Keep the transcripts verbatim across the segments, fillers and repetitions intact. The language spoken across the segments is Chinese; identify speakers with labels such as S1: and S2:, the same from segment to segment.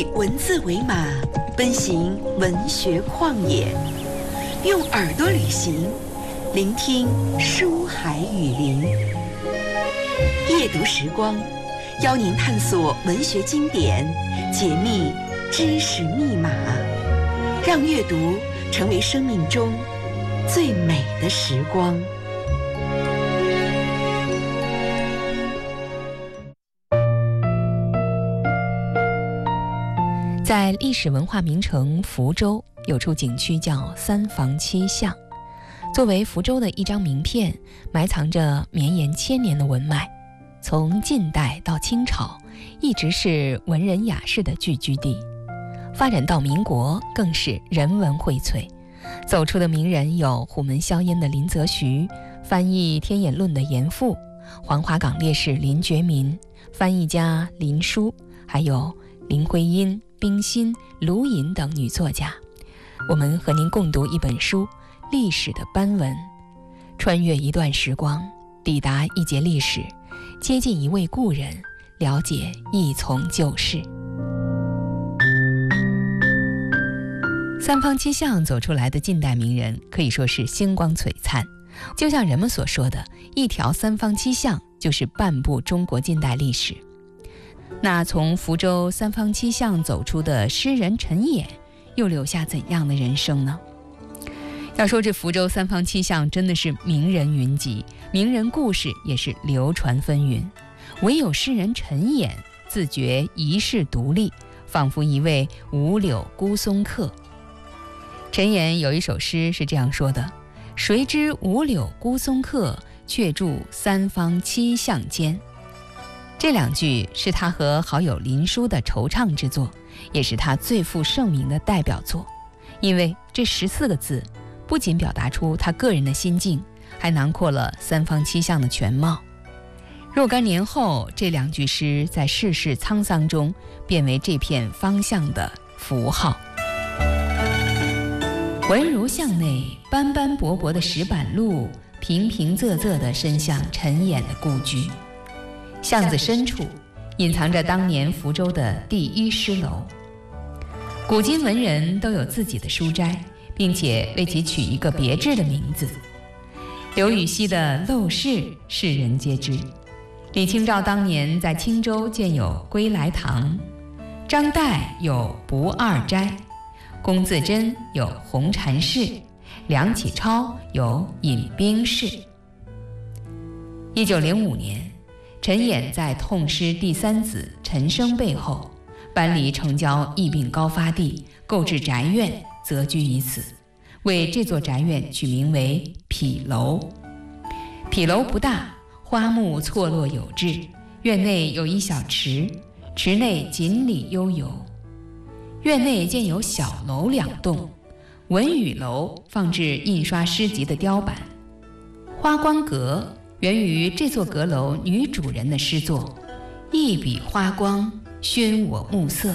S1: 以文字为马，奔行文学旷野，用耳朵旅行，聆听书海雨林。夜读时光，邀您探索文学经典，解密知识密码，让阅读成为生命中最美的时光。
S2: 在历史文化名城福州，有处景区叫三坊七巷，作为福州的一张名片，埋藏着绵延千年的文脉。从晋代到清朝，一直是文人雅士的聚居地，发展到民国更是人文荟萃。走出的名人有虎门销烟的林则徐，翻译《天演论》的严复，黄花岗烈士林觉民，翻译家林殊，还有林徽因、冰心、卢隐等女作家。我们和您共读一本书《历史的斑纹》，穿越一段时光，抵达一节历史，接近一位故人，了解一从旧事。三坊七巷走出来的近代名人可以说是星光璀璨，就像人们所说的，一条三坊七巷就是半部中国近代历史。那从福州三坊七巷走出的诗人陈衍，又留下怎样的人生呢？要说这福州三坊七巷真的是名人云集，名人故事也是流传纷纭，唯有诗人陈衍自觉一世独立，仿佛一位五柳孤松客。陈衍有一首诗是这样说的：谁知五柳孤松客，却住三坊七巷间。这两句是他和好友林殊的惆怅之作，也是他最负盛名的代表作。因为这十四个字不仅表达出他个人的心境，还囊括了三坊七巷的全貌。若干年后，这两句诗在世事沧桑中变为这片方向的符号。文如巷内斑斑驳驳的石板路，平平仄仄地伸向陈衍的故居。巷子深处隐藏着当年福州的第一诗楼。古今文人都有自己的书斋，并且为其取一个别致的名字。刘禹锡的陋室世人皆知，李清照当年在青州建有归来堂，张岱有不二斋，龚自珍有红禅室，梁启超有饮冰室。一九零五年，陈衍在痛失第三子陈升背后，搬离城郊疫病高发地，购置宅院，择居于此，为这座宅院取名为痞楼。痞楼不大，花木错落有致，院内有一小池，池内锦鲤悠游。院内建有小楼两栋，文语楼放置印刷诗集的雕版，花光阁源于这座阁楼女主人的诗作，一笔花光，熏我目色。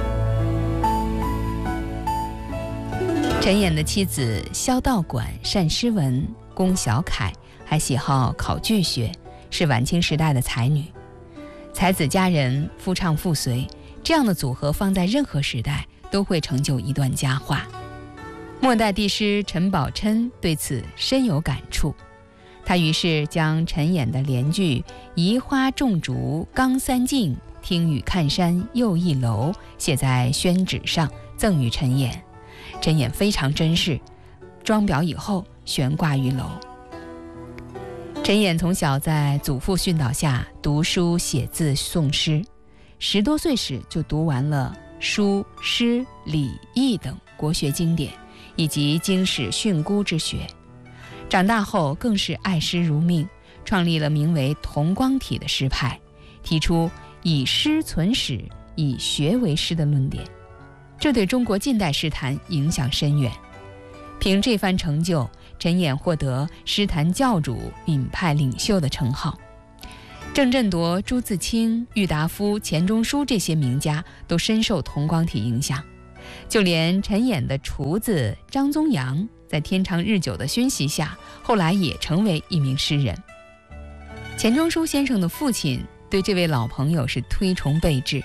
S2: 陈衍的妻子萧道馆善诗文，龚小凯还喜好考据学，是晚清时代的才女。才子佳人，夫唱妇随，这样的组合放在任何时代都会成就一段佳话。末代帝师陈宝琛对此深有感触，他于是将陈衍的联句“移花种竹冈三径，听雨看山又一楼”写在宣纸上，赠予陈衍。陈衍非常珍视，装裱以后悬挂于楼。陈衍从小在祖父训导下读书写字诵诗，十多岁时就读完了书诗礼易等国学经典，以及经史训诂之学。长大后更是爱诗如命，创立了名为同光体的诗派，提出以诗存史，以学为师的论点，这对中国近代诗坛影响深远。凭这番成就，陈衍获得诗坛教主、闽派领袖的称号。郑振铎、朱自清、郁达夫、钱钟书这些名家都深受同光体影响，就连陈衍的厨子张宗阳，在天长日久的熏习下，后来也成为一名诗人。钱钟书先生的父亲对这位老朋友是推崇备至，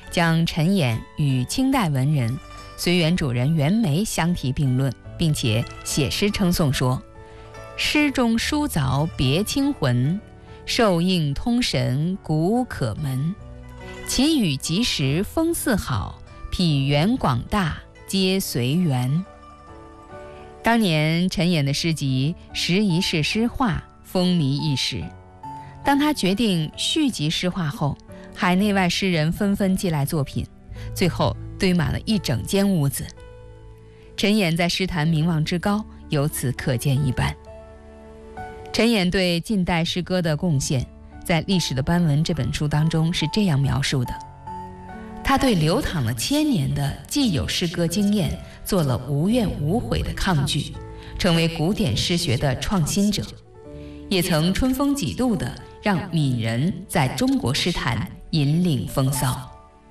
S2: 将陈衍与清代文人随园主人袁枚相提并论，并且写诗称颂说：诗中书凿别清魂，受应通神古可门。其语及时风似好，匹原广大皆随缘。当年陈衍的诗集《时一世诗话》风靡一时，当他决定续集诗话后，海内外诗人纷纷寄来作品，最后堆满了一整间屋子。陈衍在诗坛名望之高，由此可见一斑。陈衍对近代诗歌的贡献，在《历史的斑纹》这本书当中是这样描述的：他对流淌了千年的既有诗歌经验做了无怨无悔的抗拒，成为古典诗学的创新者，也曾春风几度地让闽人在中国诗坛引领风骚。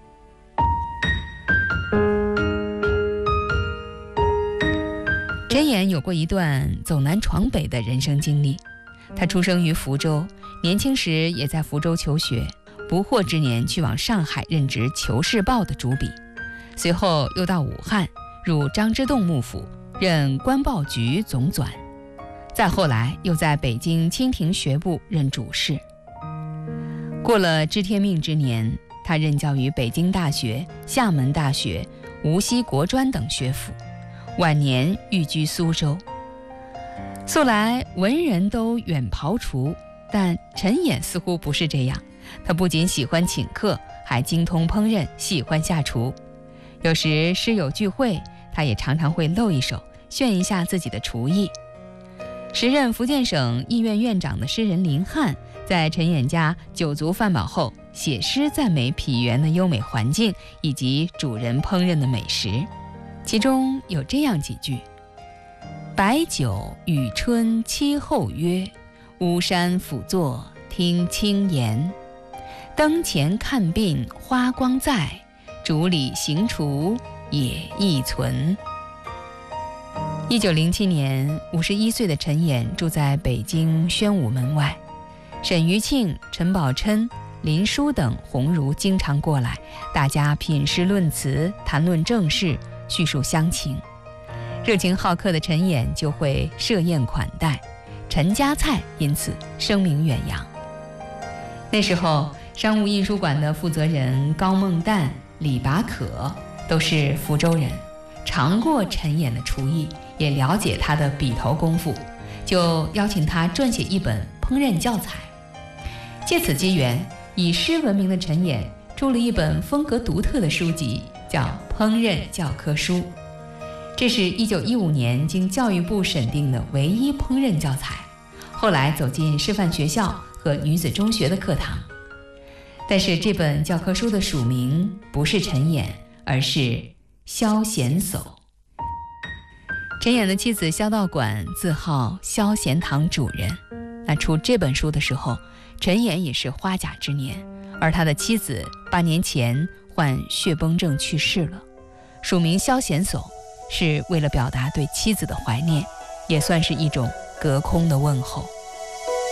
S2: 陈衍有过一段走南闯北的人生经历。他出生于福州，年轻时也在福州求学，不惑之年去往上海任职《求是报》的主笔，随后又到武汉入张之洞幕府任官报局总纂，再后来又在北京清廷学部任主事。过了知天命之年，他任教于北京大学、厦门大学、无锡国专等学府，晚年寓居苏州。素来文人都远庖厨，但陈衍似乎不是这样。他不仅喜欢请客，还精通烹饪，喜欢下厨。有时诗友聚会，他也常常会露一手，炫一下自己的厨艺。时任福建省议院院长的诗人林翰，在陈衍家酒足饭饱后，写诗赞美圮园的优美环境以及主人烹饪的美食，其中有这样几句：白酒与春期后约，巫山辅坐听清言。灯前看病花光在，竹里行厨也亦存。一九零七年，五十一岁的陈衍住在北京宣武门外，沈余庆、陈宝琛、林殊等鸿儒经常过来，大家品诗论词，谈论政事，叙述乡情。热情好客的陈衍就会设宴款待，陈家菜因此声名远扬。那时候商务印书馆的负责人高梦旦、李拔可都是福州人，尝过陈衍的厨艺，也了解他的笔头功夫，就邀请他撰写一本烹饪教材。借此机缘，以诗闻名的陈衍出了一本风格独特的书籍，叫《烹饪教科书》。这是一九一五年经教育部审定的唯一烹饪教材，后来走进师范学校和女子中学的课堂。但是这本教科书的署名不是陈衍，而是萧贤叟。陈衍的妻子萧道馆自号萧贤堂主人。那出这本书的时候，陈衍也是花甲之年，而他的妻子八年前患血崩症去世了。署名萧贤叟是为了表达对妻子的怀念，也算是一种隔空的问候。